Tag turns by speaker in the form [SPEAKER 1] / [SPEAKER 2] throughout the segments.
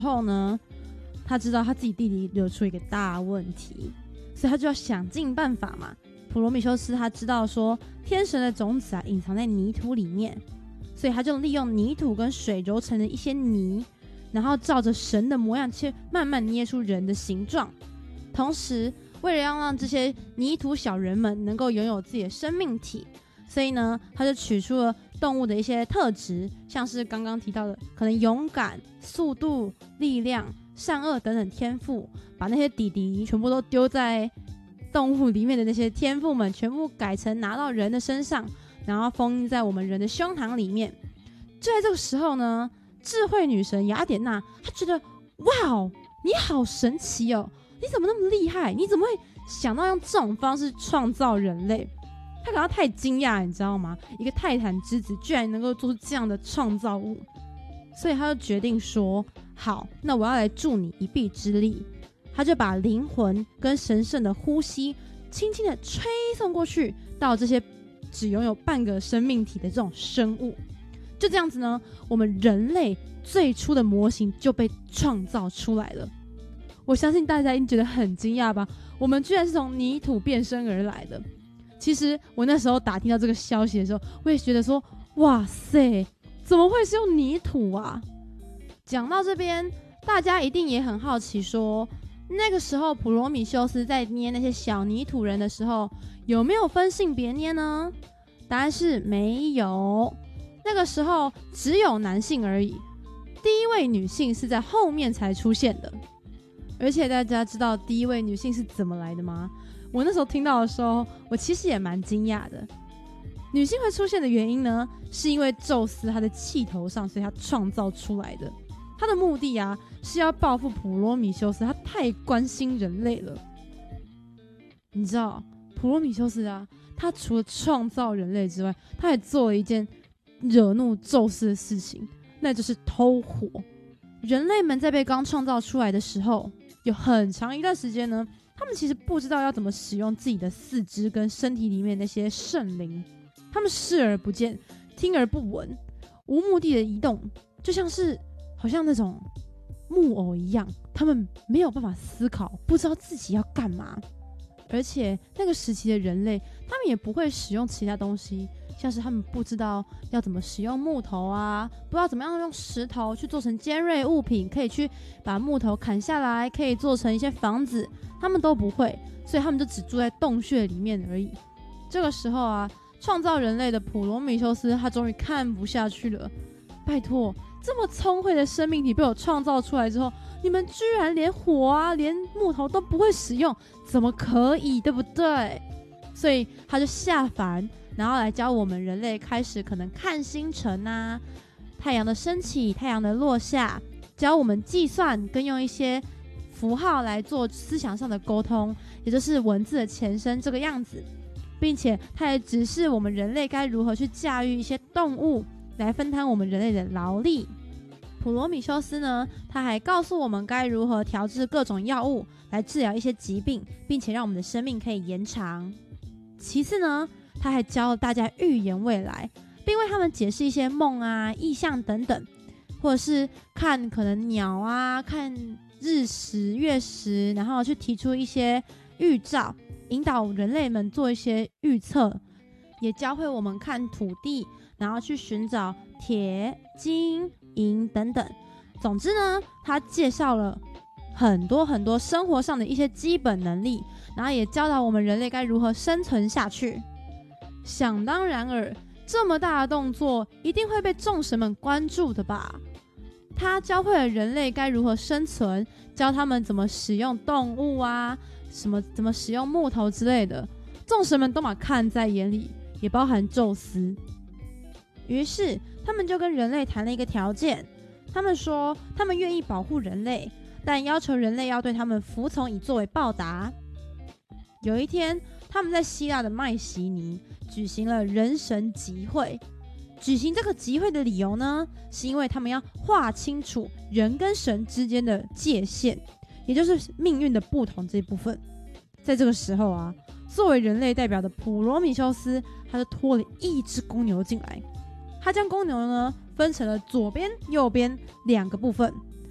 [SPEAKER 1] 后呢，他知道他自己弟弟惹出一个大问题，所以他就要想尽办法嘛。普罗米修斯他知道说天神的种子隐藏在泥土里面，所以他就利用泥土跟水揉成的一些泥，然后照着神的模样去慢慢捏出人的形状。同时为了要让这些泥土小人们能够拥有自己的生命体，所以呢他就取出了动物的一些特质，像是刚刚提到的可能勇敢、速度、力量、善恶等等天赋，把那些弟弟全部都丢在动物里面的那些天赋们全部改成拿到人的身上，然后封印在我们人的胸膛里面。就在这个时候呢，智慧女神雅典娜她觉得哇，你好神奇哦，你怎么那么厉害，你怎么会想到用这种方式创造人类？她感到太惊讶，你知道吗？一个泰坦之子居然能够做出这样的创造物，所以她就决定说好，那我要来助你一臂之力。他就把灵魂跟神圣的呼吸轻轻的吹送过去到这些只拥有半个生命体的这种生物。就这样子呢，我们人类最初的模型就被创造出来了。我相信大家一定觉得很惊讶吧，我们居然是从泥土变身而来的。其实我那时候打听到这个消息的时候，我也觉得说哇塞，怎么会是用泥土啊？讲到这边，大家一定也很好奇说，那个时候普罗米修斯在捏那些小泥土人的时候，有没有分性别捏呢？答案是没有，那个时候只有男性而已。第一位女性是在后面才出现的。而且大家知道第一位女性是怎么来的吗？我那时候听到的时候，我其实也蛮惊讶的。女性会出现的原因呢，是因为宙斯他的气头上，所以他创造出来的。他的目的是要报复普罗米修斯，他太关心人类了。你知道普罗米修斯他除了创造人类之外，他还做了一件惹怒宙斯的事情，那就是偷火。人类们在被刚创造出来的时候，有很长一段时间呢，他们其实不知道要怎么使用自己的四肢跟身体里面那些圣灵，他们视而不见，听而不闻，无目的的移动，就像是好像那种木偶一样，他们没有办法思考，不知道自己要干嘛。而且那个时期的人类，他们也不会使用其他东西，像是他们不知道要怎么使用木头不知道怎么样用石头去做成尖锐物品，可以去把木头砍下来，可以做成一些房子，他们都不会，所以他们就只住在洞穴里面而已。这个时候创造人类的普罗米修斯他终于看不下去了，拜托，这么聪慧的生命体被我创造出来之后，你们居然连火连木头都不会使用，怎么可以，对不对？所以他就下凡，然后来教我们人类开始可能看星辰太阳的升起，太阳的落下，教我们计算跟用一些符号来做思想上的沟通，也就是文字的前身这个样子。并且他也指示我们人类该如何去驾驭一些动物，来分摊我们人类的劳力。普罗米修斯呢，他还告诉我们该如何调制各种药物来治疗一些疾病，并且让我们的生命可以延长。其次呢，他还教了大家预言未来，并为他们解释一些梦意象等等，或者是看可能鸟看日食月食，然后去提出一些预兆，引导人类们做一些预测，也教会我们看土地，然后去寻找铁、金、银等等。总之呢，他介绍了很多很多生活上的一些基本能力，然后也教导我们人类该如何生存下去。想当然尔，这么大的动作一定会被众神们关注的吧？他教会了人类该如何生存，教他们怎么使用动物怎么使用木头之类的，众神们都把看在眼里，也包含宙斯。于是他们就跟人类谈了一个条件，他们说他们愿意保护人类，但要求人类要对他们服从，以作为报答。有一天，他们在希腊的麦西尼举行了人神集会。举行这个集会的理由呢，是因为他们要划清楚人跟神之间的界限，也就是命运的不同这一部分。在这个时候作为人类代表的普罗米修斯，他就拖了一只公牛进来。他将公牛呢分成了左边右边两个部分，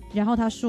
[SPEAKER 1] 然后他说